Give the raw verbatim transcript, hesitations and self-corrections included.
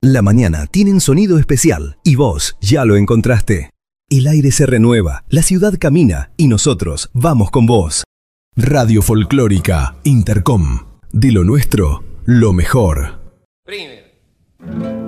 La mañana tiene un sonido especial y vos ya lo encontraste. El aire se renueva, la ciudad camina y nosotros vamos con vos. Radio Folclórica Intercom. De lo nuestro, lo mejor. Primero.